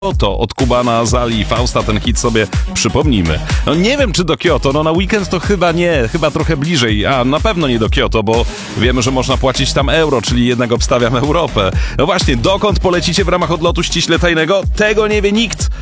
Kyoto od Kubana, Zali i Fausta, ten hit sobie przypomnijmy. No nie wiem, czy do Kyoto, no na weekend to chyba nie, chyba trochę bliżej, a na pewno nie do Kyoto, bo wiemy, że można płacić tam euro, czyli jednak obstawiam Europę. No właśnie, dokąd polecicie w ramach odlotu ściśle tajnego? Tego nie wie nikt.